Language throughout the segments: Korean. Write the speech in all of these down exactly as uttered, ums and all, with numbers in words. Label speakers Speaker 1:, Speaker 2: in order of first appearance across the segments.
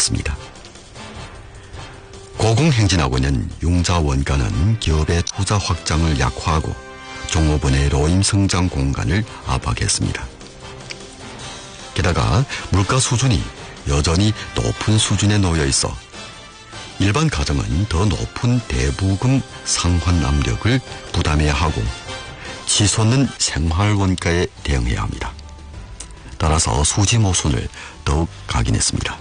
Speaker 1: 했습니다. 고공행진하고 있는 융자 원가는 기업의 투자 확장을 약화하고 종업원의 로임 성장 공간을 압박했습니다. 게다가 물가 수준이 여전히 높은 수준에 놓여 있어 일반 가정은 더 높은 대부금 상환 압력을 부담해야 하고 치솟는 생활 원가에 대응해야 합니다. 따라서 수지 모순을 더욱 각인했습니다.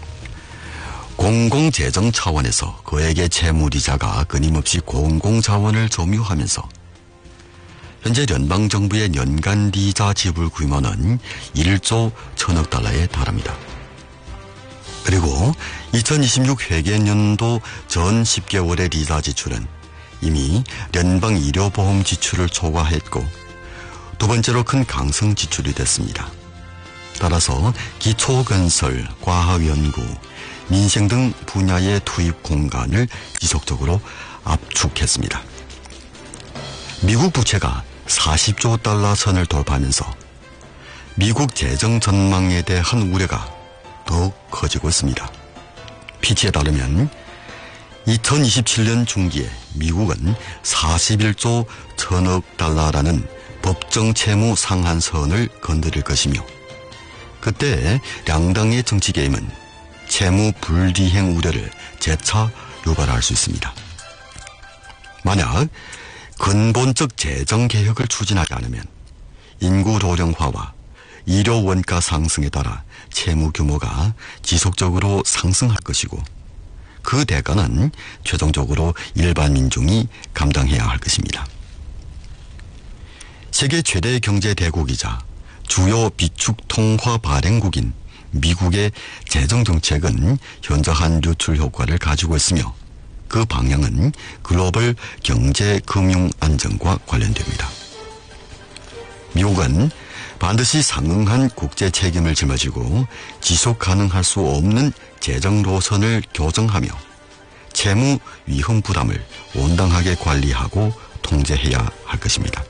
Speaker 1: 공공재정 차원에서 그에게 채무이자가 끊임없이 공공자원을 점유하면서 현재 연방정부의 연간 이자 지불 규모는 일조 천억 달러에 달합니다. 그리고 이천이십육 회계연도 전 십 개월의 이자 지출은 이미 연방 의료보험 지출을 초과했고 두 번째로 큰 강성 지출이 됐습니다. 따라서 기초건설, 과학연구, 민생 등 분야의 투입 공간을 지속적으로 압축했습니다. 미국 부채가 사십조 달러 선을 돌파하면서 미국 재정 전망에 대한 우려가 더욱 커지고 있습니다. 피치에 따르면 이천이십칠년 중기에 미국은 사십일조 천억 달러라는 법정 채무 상한선을 건드릴 것이며 그때 양당의 정치 게임은 채무 불이행 우려를 재차 유발할 수 있습니다. 만약 근본적 재정 개혁을 추진하지 않으면 인구 고령화와 의료 원가 상승에 따라 채무 규모가 지속적으로 상승할 것이고 그 대가는 최종적으로 일반 민중이 감당해야 할 것입니다. 세계 최대 경제 대국이자 주요 비축 통화 발행국인 미국의 재정 정책은 현저한 유출 효과를 가지고 있으며 그 방향은 글로벌 경제 금융 안정과 관련됩니다. 미국은 반드시 상응한 국제 책임을 짊어지고 지속 가능할 수 없는 재정 노선을 교정하며 채무 위험 부담을 온당하게 관리하고 통제해야 할 것입니다.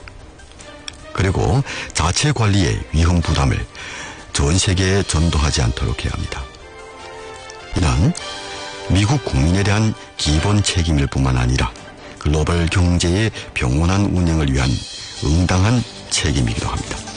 Speaker 1: 그리고 자체 관리의 위험 부담을 전 세계에 전도하지 않도록 해야 합니다. 이는 미국 국민에 대한 기본 책임일 뿐만 아니라 글로벌 경제의 평온한 운영을 위한 응당한 책임이기도 합니다.